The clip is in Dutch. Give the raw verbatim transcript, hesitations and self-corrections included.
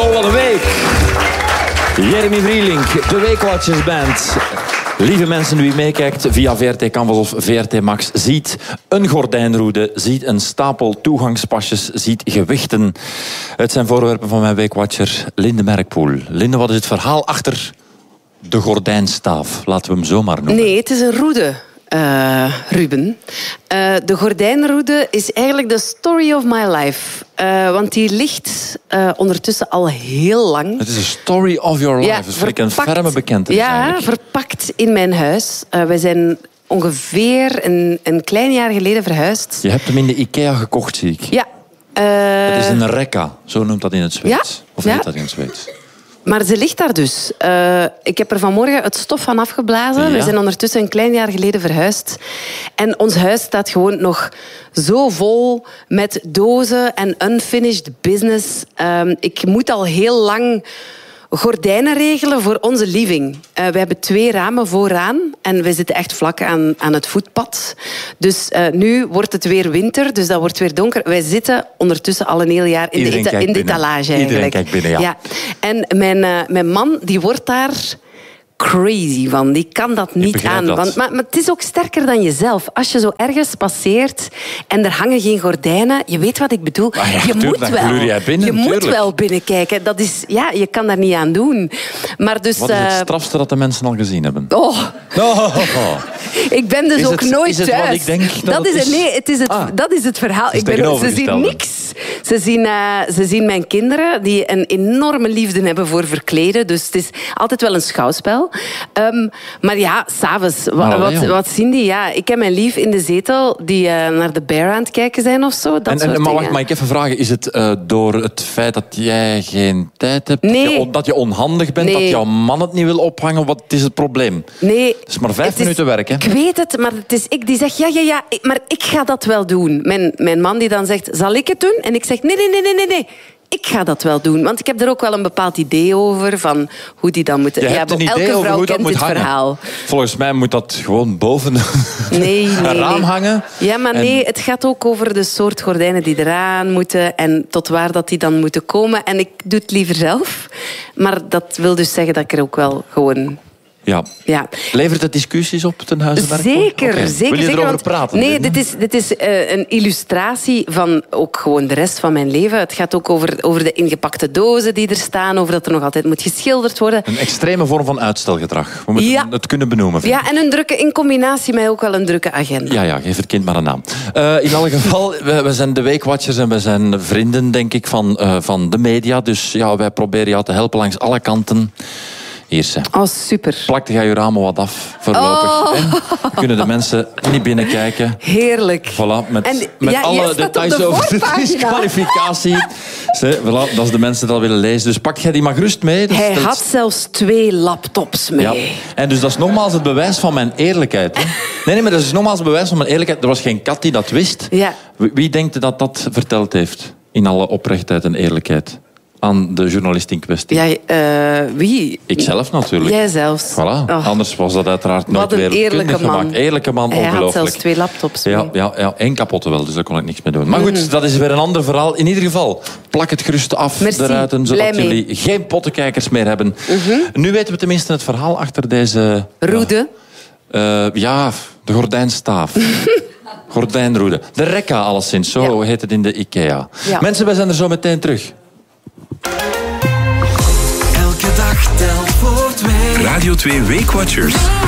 Oh, wat een week. Jeremy Vrielink, de Weekwatchers Band. Lieve mensen, wie meekijkt via V R T Canvas of V R T Max, ziet een gordijnroede, ziet een stapel toegangspasjes, ziet gewichten. Het zijn voorwerpen van mijn Weekwatcher Linde Merkpoel. Linde, wat is het verhaal achter de gordijnstaaf? Laten we hem zo maar noemen. Nee, het is een roede. Uh, Ruben. Uh, de gordijnroede is eigenlijk de story of my life. Uh, want die ligt uh, ondertussen al heel lang. Het is een story of your life. Ja, dat is verpakt, een ferme bekentenis. Ja, eigenlijk. verpakt in mijn huis. Uh, wij zijn ongeveer een, een klein jaar geleden verhuisd. Je hebt hem in de IKEA gekocht, zie ik. Ja. Uh, het is een rekka, zo noemt dat in het Zweeds. Ja? Of heet Ja. dat in het Zweeds? Maar ze ligt daar dus. Uh, ik heb er vanmorgen het stof van afgeblazen. Ja. We zijn ondertussen een klein jaar geleden verhuisd. En ons huis staat gewoon nog zo vol met dozen en unfinished business. Um, ik moet al heel lang gordijnen regelen voor onze living. Uh, we hebben twee ramen vooraan en we zitten echt vlak aan, aan het voetpad. Dus uh, nu wordt het weer winter, dus dat wordt weer donker. Wij zitten ondertussen al een heel jaar in Iedereen de, eta- in de etalage eigenlijk. Iedereen kijkt binnen, ja. ja. En mijn, uh, mijn man die wordt daar crazy van. Die kan dat niet aan. Dat. Want, maar, maar het is ook sterker dan jezelf. Als je zo ergens passeert en er hangen geen gordijnen, je weet wat ik bedoel. Ah ja, je tuurlijk, moet dan wel. gluur jij binnen, je moet tuurlijk. wel binnenkijken. Dat is, ja, je kan daar niet aan doen. Maar dus, Wat is het uh, strafste dat de mensen al gezien hebben? Oh. Oh. Ik ben dus Is ook het- nooit is het thuis. wat ik denk dat dat het is het, is? nee, het is het, Ah. dat is het verhaal. Het is Ik ben, ze zien tegenovergestelde. niks. Ze zien, uh, ze zien mijn kinderen, die een enorme liefde hebben voor verkleden. Dus het is altijd wel een schouwspel. Um, maar ja, s'avonds, wa- Maar wat, allee, wat zien die? Ja, ik heb mijn lief in de zetel die uh, naar de Bear aan het kijken zijn of zo. Dat En, soort en, maar wacht, dingen. mag ik even vragen, is het uh, door het feit dat jij geen tijd hebt, Nee. dat, je, on- dat je onhandig bent, Nee. dat jouw man het niet wil ophangen? Wat is het probleem? Nee, Het is maar vijf het is- minuten werk, hè? Ik weet het, maar het is ik die zeg, ja, ja, ja, ik- maar ik ga dat wel doen. Mijn, mijn man die dan zegt, zal ik het doen? En ik zeg, nee, nee, nee, nee, nee, nee. Ik ga dat wel doen. Want ik heb er ook wel een bepaald idee over, van hoe die dan moeten... Je ja, hebt een elke idee over vrouw hoe dat kent moet dit hangen. verhaal. Volgens mij moet dat gewoon boven Nee, nee, een raam nee. hangen. Ja, maar En- nee, het gaat ook over de soort gordijnen die eraan moeten en tot waar dat die dan moeten komen. En ik doe het liever zelf. Maar dat wil dus zeggen dat ik er ook wel gewoon... Ja. Ja. Levert het discussies op ten huize Merkpoel? Zeker, Oké. zeker. Wil je zeker, erover want- praten? Nee, Linde? dit is, dit is uh, een illustratie van ook gewoon de rest van mijn leven. Het gaat ook over, over de ingepakte dozen die er staan, over dat er nog altijd moet geschilderd worden. Een extreme vorm van uitstelgedrag. We moeten Ja. het kunnen benoemen. vind ik. Ja, en een drukke, in combinatie met ook wel een drukke agenda. Ja, ja, geef het kind maar een naam. Uh, in alle geval, we, we zijn de Weekwatchers en we zijn vrienden, denk ik, van, uh, van de media. Dus ja, wij proberen jou te helpen langs alle kanten. Hier, ze. Oh, super. Plakte jij je ramen wat af, voorlopig. Oh. En dan kunnen de mensen niet binnenkijken. Heerlijk. Voilà, met, En, met ja, jij alle staat op details de over de voorpagina. disqualificatie. Ze, voilà, dat is de mensen dat willen lezen. Dus pak jij die maar gerust mee. Dat Hij stelt- had zelfs twee laptops mee. Ja. En dus dat is nogmaals het bewijs van mijn eerlijkheid. Hè? Nee, nee, maar dat is nogmaals het bewijs van mijn eerlijkheid. Er was geen kat die dat wist. Ja. Wie, wie denkt dat dat verteld heeft? In alle oprechtheid en eerlijkheid. Aan de journalist in kwestie. Ja, uh, wie? Ikzelf natuurlijk. Jij zelfs. Voilà. Oh. Anders was dat uiteraard nooit Wat een wereldkundig eerlijke man. gemaakt. Eerlijke man, Hij had ongelooflijk. zelfs twee laptops mee. Ja, ja, ja, één kapotte wel, dus daar kon ik niks mee doen. Maar goed, Mhm. dat is weer een ander verhaal. In ieder geval, plak het gerust af, Merci. de ruiten, zodat Blij mee. jullie geen pottenkijkers meer hebben. Nu weten we tenminste het verhaal achter deze... Roede. Uh, ja, de gordijnstaaf. Gordijnroede. De rekka alleszins, zo Ja. heet het in de IKEA. Ja. Mensen, wij zijn er zo meteen terug. Elke dag telt voor twee. Radio twee Weekwatchers.